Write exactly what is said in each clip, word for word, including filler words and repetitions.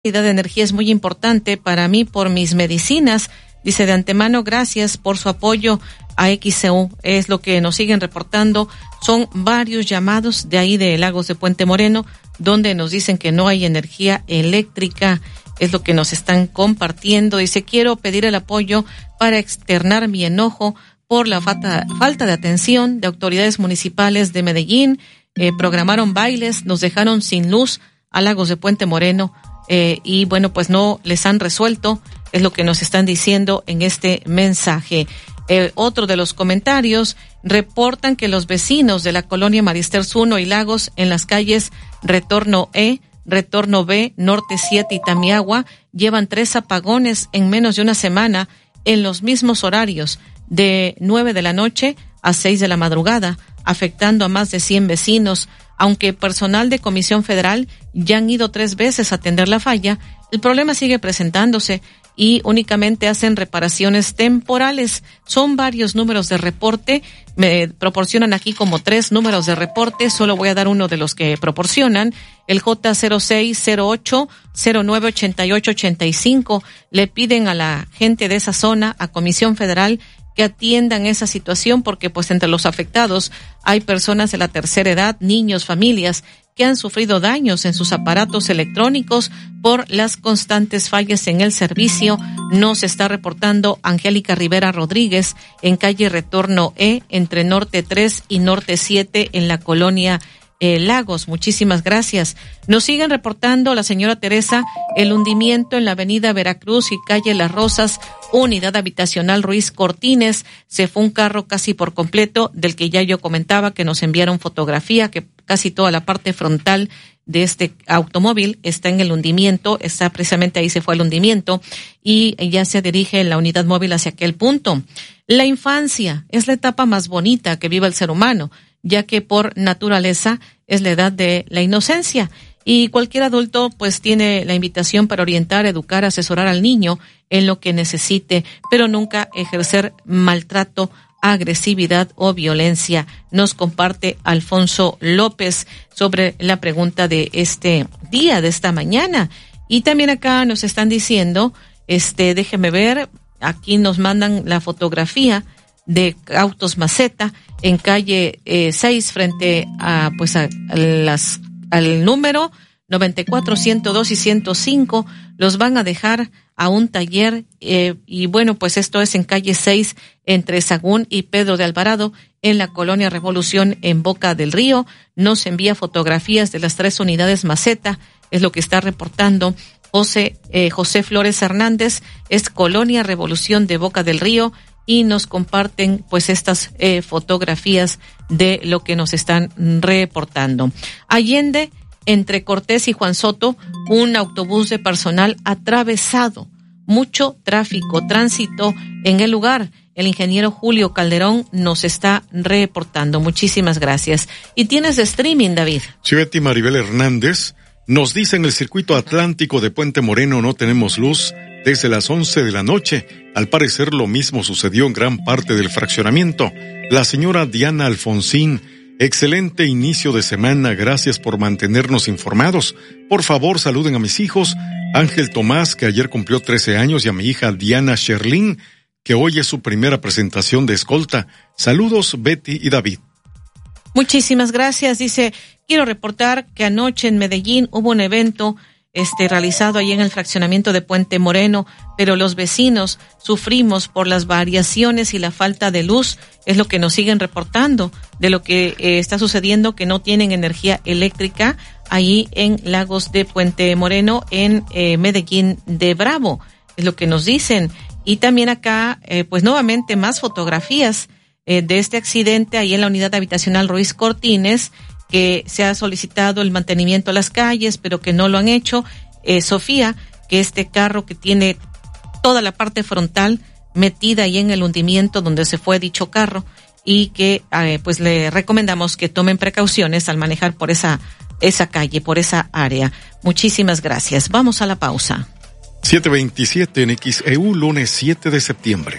de energía es muy importante para mí por mis medicinas. Dice de antemano, gracias por su apoyo a X C U. Es lo que nos siguen reportando. Son varios llamados de ahí de Lagos de Puente Moreno, donde nos dicen que no hay energía eléctrica. Es lo que nos están compartiendo. Dice, quiero pedir el apoyo para externar mi enojo por la falta, falta de atención de autoridades municipales de Medellín. Eh, programaron bailes, nos dejaron sin luz a Lagos de Puente Moreno. Eh, y bueno, pues no les han resuelto, es lo que nos están diciendo en este mensaje. Eh, otro de los comentarios, reportan que los vecinos de la colonia Maristers uno y Lagos en las calles Retorno E, Retorno B, Norte siete y Tamiagua llevan tres apagones en menos de una semana en los mismos horarios, de nueve de la noche a seis de la madrugada, afectando a más de cien vecinos. Aunque personal de Comisión Federal ya han ido tres veces a atender la falla, el problema sigue presentándose y únicamente hacen reparaciones temporales. Son varios números de reporte, me proporcionan aquí como tres números de reporte, solo voy a dar uno de los que proporcionan, el J cero seis cero ocho cero nueve ochenta y ocho ochenta y cinco. Le piden a la gente de esa zona, a Comisión Federal, que atiendan esa situación porque pues entre los afectados hay personas de la tercera edad, niños, familias que han sufrido daños en sus aparatos electrónicos por las constantes fallas en el servicio. Nos está reportando Angélica Rivera Rodríguez en calle Retorno E, entre Norte tres y Norte siete en la colonia Eh, Lagos. Muchísimas gracias. Nos siguen reportando la señora Teresa el hundimiento en la avenida Veracruz y calle Las Rosas, unidad habitacional Ruiz Cortines. Se fue un carro casi por completo, del que ya yo comentaba que nos enviaron fotografía, que casi toda la parte frontal de este automóvil está en el hundimiento, está precisamente ahí se fue el hundimiento y ya se dirige la unidad móvil hacia aquel punto. La infancia es la etapa más bonita que vive el ser humano, ya que por naturaleza es la edad de la inocencia y cualquier adulto pues tiene la invitación para orientar, educar, asesorar al niño en lo que necesite, pero nunca ejercer maltrato, agresividad o violencia. Nos comparte Alfonso López sobre la pregunta de este día, de esta mañana. Y también acá nos están diciendo, este, déjeme ver, aquí nos mandan la fotografía de Autos Maceta en calle eh, seis frente a pues a, a las al número noventa y cuatro, ciento dos y ciento cinco. Los van a dejar a un taller eh, y bueno, pues esto es en calle seis entre Sagún y Pedro de Alvarado en la colonia Revolución en Boca del Río. Nos envía fotografías de las tres unidades Maceta, es lo que está reportando José eh, José Flores Hernández, es colonia Revolución de Boca del Río, y nos comparten pues estas eh, fotografías de lo que nos están reportando. Allende, entre Cortés y Juan Soto, un autobús de personal atravesado, mucho tráfico, tránsito en el lugar. El ingeniero Julio Calderón nos está reportando. Muchísimas gracias. Y tienes de streaming, David. Sí, Betty Maribel Hernández nos dice: en el circuito atlántico de Puente Moreno no tenemos luz desde las once de la noche. Al parecer lo mismo sucedió en gran parte del fraccionamiento. La señora Diana Alfonsín, excelente inicio de semana, gracias por mantenernos informados. Por favor, saluden a mis hijos, Ángel Tomás, que ayer cumplió trece años, y a mi hija Diana Sherlyn, que hoy es su primera presentación de escolta. Saludos, Betty y David. Muchísimas gracias. Dice, quiero reportar que anoche en Medellín hubo un evento este realizado ahí en el fraccionamiento de Puente Moreno, pero los vecinos sufrimos por las variaciones y la falta de luz, es lo que nos siguen reportando de lo que eh, está sucediendo, que no tienen energía eléctrica ahí en Lagos de Puente Moreno, en eh, Medellín de Bravo, es lo que nos dicen. Y también acá, eh, pues nuevamente más fotografías eh, de este accidente ahí en la unidad habitacional Ruiz Cortines, que se ha solicitado el mantenimiento a las calles, pero que no lo han hecho. Eh, Sofía, que este carro que tiene toda la parte frontal metida ahí en el hundimiento donde se fue dicho carro, y que eh, pues le recomendamos que tomen precauciones al manejar por esa, esa calle, por esa área. Muchísimas gracias. Vamos a la pausa. siete veintisiete en X E U, lunes siete de septiembre.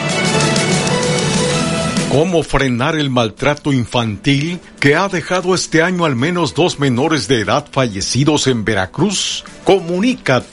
¿Cómo frenar el maltrato infantil que ha dejado este año al menos dos menores de edad fallecidos en Veracruz? Comunícate